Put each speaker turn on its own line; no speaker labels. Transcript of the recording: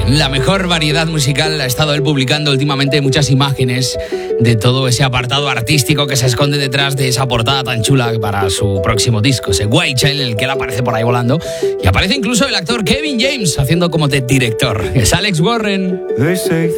en la mejor variedad musical ha estado él publicando últimamente muchas imágenes de todo ese apartado artístico que se esconde detrás de esa portada tan chula para su próximo disco, ese White Child, en el que él aparece por ahí volando. Y aparece incluso el actor Kevin James haciendo como de director. Es Alex Warren.